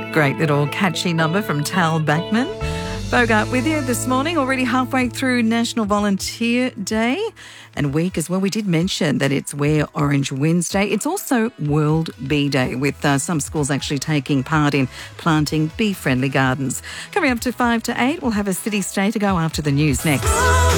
Great little catchy number from Tal Bachman. Bogart with you this morning, already halfway through National Volunteer Day and week as well. We did mention that it's Wear Orange Wednesday. It's also World Bee Day, with some schools actually taking part in planting bee-friendly gardens. Coming up to 5 to 8, we'll have a city stay to go after the news next.